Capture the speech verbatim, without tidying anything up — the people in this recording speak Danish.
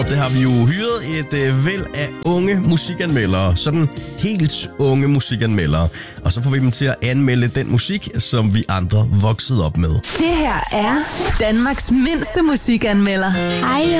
Det har vi jo hyret et øh, væld af unge musikanmeldere, sådan helt unge musikanmeldere. Og så får vi dem til at anmelde den musik, som vi andre voksede op med. Det her er Danmarks mindste musikanmelder. Hej,